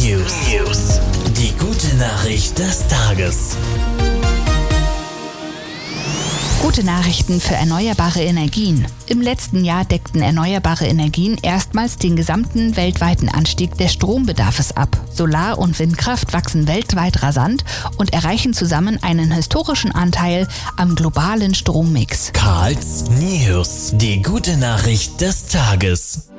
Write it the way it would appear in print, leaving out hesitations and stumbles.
News. Die gute Nachricht des Tages. Gute Nachrichten für erneuerbare Energien. Im letzten Jahr deckten erneuerbare Energien erstmals den gesamten weltweiten Anstieg des Strombedarfs ab. Solar- und Windkraft wachsen weltweit rasant und erreichen zusammen einen historischen Anteil am globalen Strommix. Karls News. Die gute Nachricht des Tages.